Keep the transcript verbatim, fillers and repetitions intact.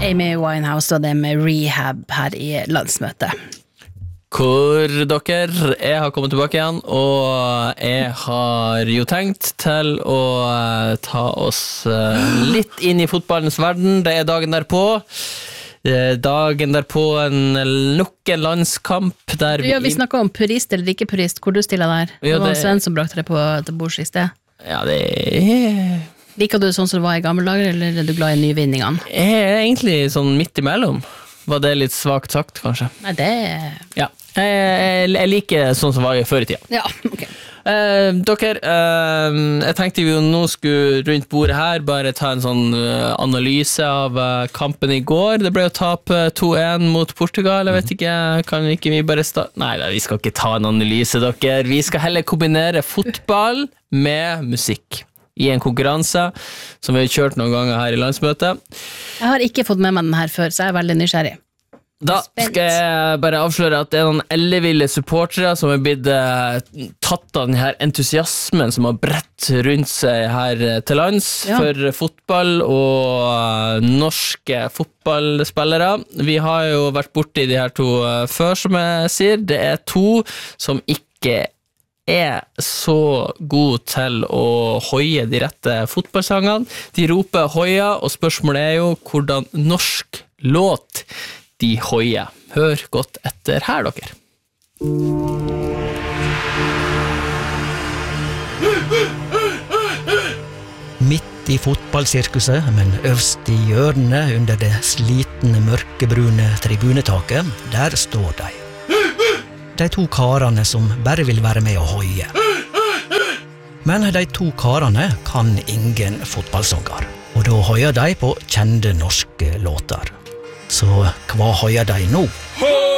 Amy Winehouse og det med Rehab her i landsmøtet. Hvor dere, jeg har kommet tilbake igjen, og jeg har jo tenkt til å ta oss litt inn i fotballens verden. Det er dagen derpå. Dagen derpå en nok en landskamp der vi... Ja, vi snakket om purist eller ikke purist, hvor du stiller der. Ja, det var det... Sven som brakte det på til bords i sted. Ja, det er... Liker du sånn som det var i gamle dager, eller er du glad i nyvinningene? Jeg er egentlig sånn midt imellom. Var det litt svagt sagt, kanskje? Nei, det... Ja, jeg, jeg, jeg liker sånn som var i før i tida. Ja, ok. Eh, dere, eh, jeg tenkte vi jo nå skulle rundt bordet her bare ta en sånn uh, analyse av uh, kampen i går. Det ble jo tap to en mot Portugal, jeg vet ikke, kan vi ikke vi bare starte? Nei, nei, vi skal ikke ta en analyse, dere. Vi skal heller kombinere fotball med musikk i en konkurranse som vi har kjørt noen ganger her i landsmøtet. Jeg har ikke fått med meg den her før, så jeg er veldig nysgjerrig. Da skal jeg bare avsløre at det er noen elleville supportere som har blitt uh, tatt av denne entusiasmen som har brett rundt seg her til lands ja. For fotball og uh, norske fotballspillere. Vi har jo vært borte i de her to uh, før, som jeg sier. Det er to som ikke er så god til å hoie de rette fotballsangene. De roper hoia, og spørsmålet er jo hvordan norsk låt de hoier. Hør godt etter her, dere. Midt i fotballsirkuset, men øverst i hjørnet under det slitne mørkebrune tribunetaket, der står de. De to karene som bare vil være med å hoie. Men de to karene kan ingen fotballsanger, og da hoier de på kjente norske låter. Så hva hoier de nå?